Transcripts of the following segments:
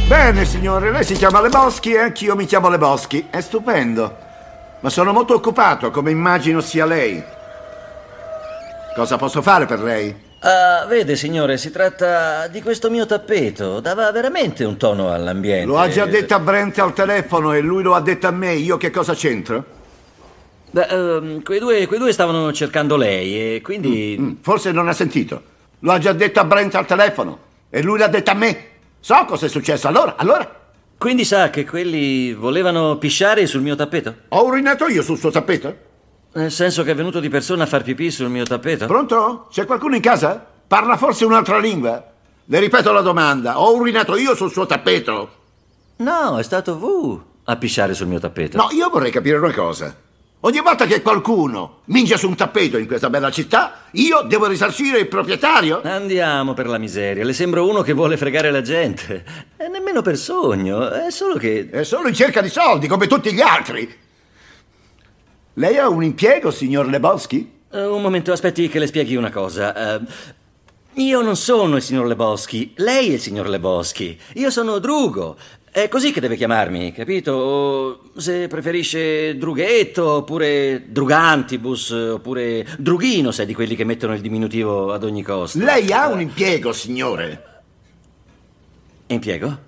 Bene, signore, lei si chiama Lebowski e anch'io mi chiamo Lebowski. È stupendo. Ma sono molto occupato, come immagino sia lei. Cosa posso fare per lei? Vede, signore, si tratta di questo mio tappeto. Dava veramente un tono all'ambiente. Lo ha già detto a Brent al telefono e lui lo ha detto a me. Io che cosa c'entro? Beh, quei due stavano cercando lei e quindi... Forse non ha sentito. Lo ha già detto a Brent al telefono e lui l'ha detto a me. So cosa è successo. Allora? Quindi sa che quelli volevano pisciare sul mio tappeto? Ho urinato io sul suo tappeto? Nel senso che è venuto di persona a far pipì sul mio tappeto? Pronto? C'è qualcuno in casa? Parla forse un'altra lingua? Le ripeto la domanda. Ho urinato io sul suo tappeto? No, è stato V a pisciare sul mio tappeto. No, io vorrei capire una cosa. Ogni volta che qualcuno mingia su un tappeto in questa bella città, io devo risarcire il proprietario? Andiamo, per la miseria. Le sembro uno che vuole fregare la gente. E nemmeno per sogno, è solo che... È solo in cerca di soldi, come tutti gli altri. Lei ha un impiego, signor Lebowski? Un momento, aspetti che le spieghi una cosa. Io non sono il signor Lebowski, lei è il signor Lebowski. Io sono Drugo. È così che deve chiamarmi, capito? O se preferisce Drughetto, oppure Drugantibus, oppure Drughino, se è di quelli che mettono il diminutivo ad ogni costo. Lei ha un impiego, signore? Impiego?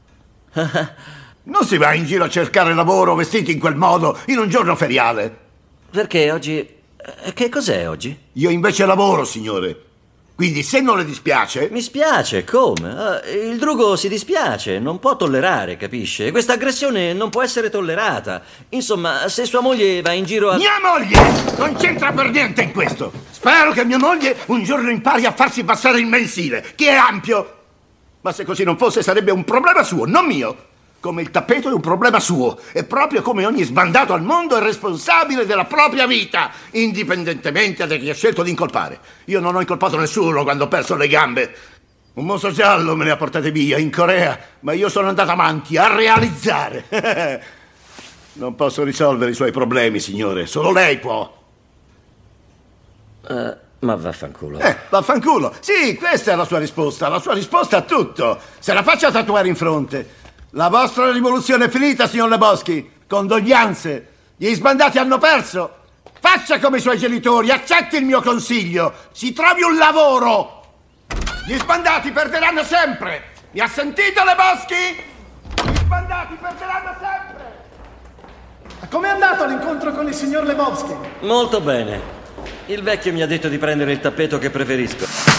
Non si va in giro a cercare lavoro vestiti in quel modo in un giorno feriale. Perché oggi... Che cos'è oggi? Io invece lavoro, signore. Quindi se non le dispiace... Mi spiace, come? Il Drugo si dispiace, non può tollerare, capisce? Questa aggressione non può essere tollerata. Insomma, se sua moglie va in giro a... Mia moglie non c'entra per niente in questo. Spero che mia moglie un giorno impari a farsi passare il mensile, che è ampio. Ma se così non fosse sarebbe un problema suo, non mio. Come il tappeto è un problema suo. E proprio come ogni sbandato al mondo è responsabile della propria vita, indipendentemente da chi ha scelto di incolpare. Io non ho incolpato nessuno quando ho perso le gambe. Un mostro giallo me ne ha portate via in Corea, ma io sono andato avanti a realizzare. Non posso risolvere i suoi problemi, signore. Solo lei può. Ma vaffanculo. Vaffanculo. Sì, questa è la sua risposta a tutto. Se la faccia tatuare in fronte. La vostra rivoluzione è finita, signor Lebowski. Condoglianze. Gli sbandati hanno perso. Faccia come i suoi genitori, accetti il mio consiglio. Si trovi un lavoro. Gli sbandati perderanno sempre. Mi ha sentito, Lebowski? Gli sbandati perderanno sempre. Com'è andato l'incontro con il signor Lebowski? Molto bene. Il vecchio mi ha detto di prendere il tappeto che preferisco.